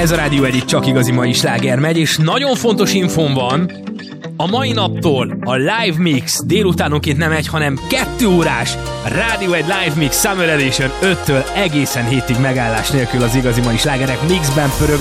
Ez a Rádió Egy csak igazi mai sláger megy, és nagyon fontos infóm van. A mai naptól a Live Mix délutánonként nem 1, hanem 2 órás Rádió Egy Live Mix Summer Edition 5-től egészen 7-ig megállás nélkül az igazi mai slágerek mixben pörög.